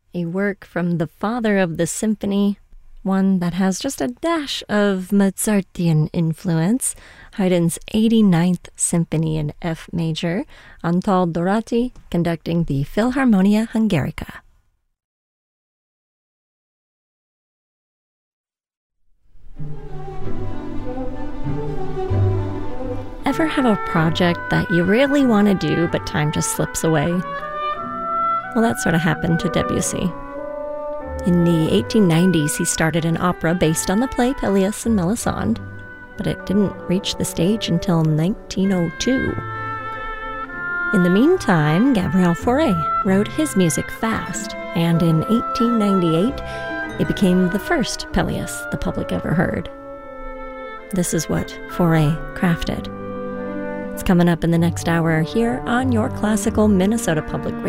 a work from the father of the symphony, one that has just a dash of Mozartian influence, Haydn's 89th Symphony in F major, Antal Dorati conducting the Philharmonia Hungarica. Ever have a project that you really want to do, but time just slips away? Well, that sort of happened to Debussy. In the 1890s, he started an opera based on the play Pelléas and Melisande, but it didn't reach the stage until 1902. In the meantime, Gabriel Fauré wrote his music fast, and in 1898, it became the first Pelléas the public ever heard. This is what Fauré crafted. It's coming up in the next hour here on your classical Minnesota Public Radio.